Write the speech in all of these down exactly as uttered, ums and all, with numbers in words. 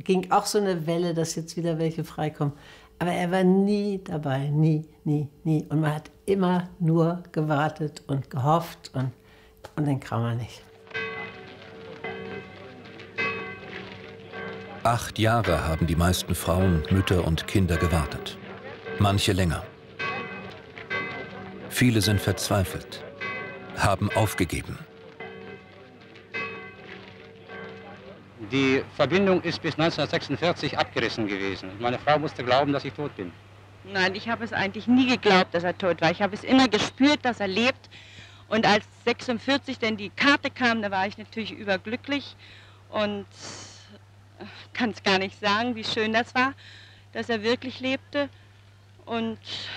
ging auch so eine Welle, dass jetzt wieder welche freikommen. Aber er war nie dabei, nie, nie, nie. Und man hat immer nur gewartet und gehofft und, und den kam er nicht. Acht Jahre haben die meisten Frauen, Mütter und Kinder gewartet. Manche länger. Viele sind verzweifelt, haben aufgegeben. Die Verbindung ist bis neunzehnhundertsechsundvierzig abgerissen gewesen. Meine Frau musste glauben, dass ich tot bin. Nein, ich habe es eigentlich nie geglaubt, dass er tot war. Ich habe es immer gespürt, dass er lebt. Und als sechsundvierzig denn die Karte kam, da war ich natürlich überglücklich und kann es gar nicht sagen, wie schön das war, dass er wirklich lebte. Und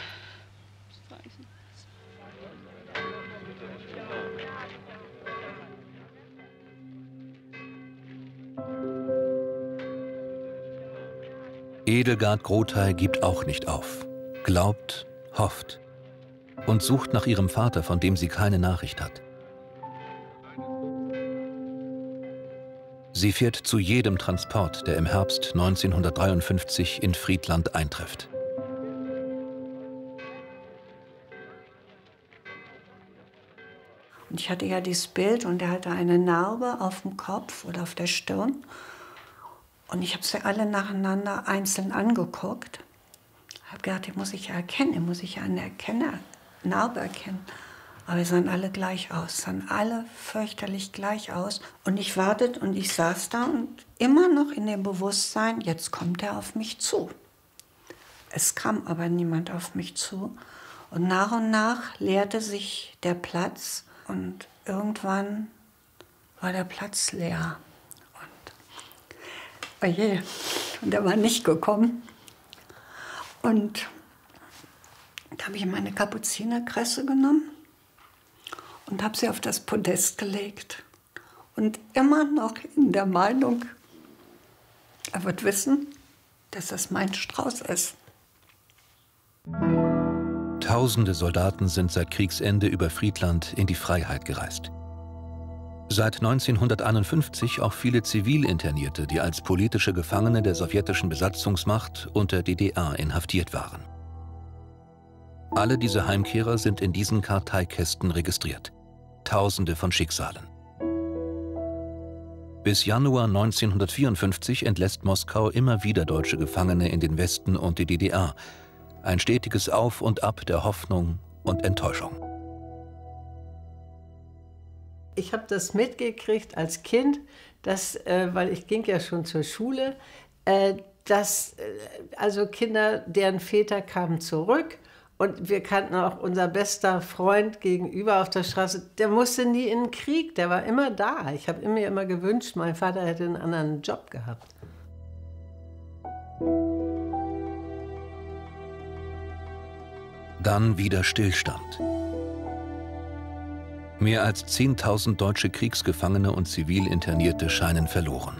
Edelgard Grothey gibt auch nicht auf, glaubt, hofft und sucht nach ihrem Vater, von dem sie keine Nachricht hat. Sie fährt zu jedem Transport, der im Herbst neunzehnhundertdreiundfünfzig in Friedland eintrifft. Und ich hatte ja dieses Bild und er hatte eine Narbe auf dem Kopf oder auf der Stirn. Und ich habe sie alle nacheinander einzeln angeguckt. Ich habe gedacht, den muss ich ja erkennen, den muss ich ja an der Erkenner, Narbe erkennen. Aber sie sahen alle gleich aus, sahen alle fürchterlich gleich aus. Und ich wartete und ich saß da und immer noch in dem Bewusstsein, jetzt kommt er auf mich zu. Es kam aber niemand auf mich zu. Und nach und nach leerte sich der Platz und irgendwann war der Platz leer. Oh je, und er war nicht gekommen. Und da habe ich meine Kapuzinerkresse genommen und habe sie auf das Podest gelegt. Und immer noch in der Meinung, er wird wissen, dass das mein Strauß ist. Tausende Soldaten sind seit Kriegsende über Friedland in die Freiheit gereist. Seit neunzehnhunderteinundfünfzig auch viele Zivilinternierte, die als politische Gefangene der sowjetischen Besatzungsmacht und der D D R inhaftiert waren. Alle diese Heimkehrer sind in diesen Karteikästen registriert. Tausende von Schicksalen. Bis Januar neunzehnhundertvierundfünfzig entlässt Moskau immer wieder deutsche Gefangene in den Westen und die D D R. Ein stetiges Auf und Ab der Hoffnung und Enttäuschung. Ich habe das mitgekriegt als Kind, dass, äh, weil ich ging ja schon zur Schule, äh, dass äh, also Kinder, deren Väter kamen zurück und wir kannten auch unser bester Freund gegenüber auf der Straße, der musste nie in den Krieg, der war immer da. Ich habe mir immer gewünscht, mein Vater hätte einen anderen Job gehabt. Dann wieder Stillstand. Mehr als zehntausend deutsche Kriegsgefangene und Zivilinternierte scheinen verloren.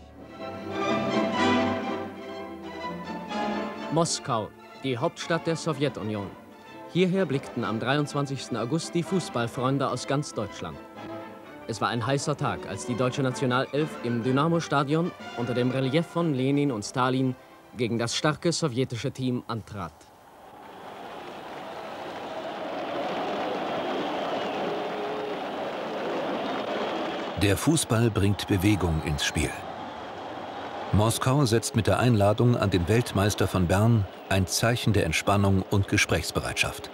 Moskau, die Hauptstadt der Sowjetunion. Hierher blickten am dreiundzwanzigsten August die Fußballfreunde aus ganz Deutschland. Es war ein heißer Tag, als die deutsche Nationalelf im Dynamo-Stadion unter dem Relief von Lenin und Stalin gegen das starke sowjetische Team antrat. Der Fußball bringt Bewegung ins Spiel. Moskau setzt mit der Einladung an den Weltmeister von Bern ein Zeichen der Entspannung und Gesprächsbereitschaft.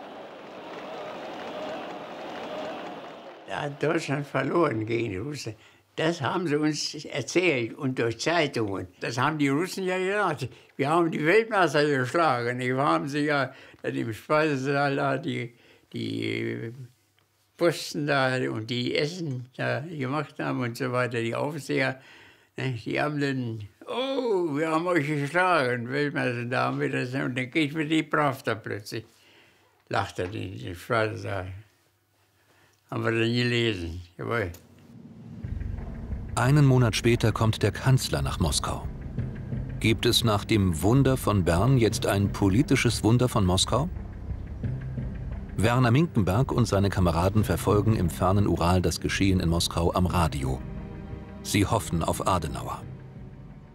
Da hat Deutschland verloren gegen die Russen. Das haben sie uns erzählt und durch Zeitungen. Das haben die Russen ja gesagt. Wir haben die Weltmeister geschlagen. Wir haben sie ja im Speisesaal da die, die Posten da und die Essen da gemacht haben und so weiter, die Aufseher. Die haben dann, oh, wir haben euch geschlagen, Weltmeister, da haben wir das. Und dann geht mir die Pravda plötzlich. Lacht er in den Speisesaal. Haben wir dann gelesen, jawohl. Einen Monat später kommt der Kanzler nach Moskau. Gibt es nach dem Wunder von Bern jetzt ein politisches Wunder von Moskau? Werner Minkenberg und seine Kameraden verfolgen im fernen Ural das Geschehen in Moskau am Radio. Sie hoffen auf Adenauer.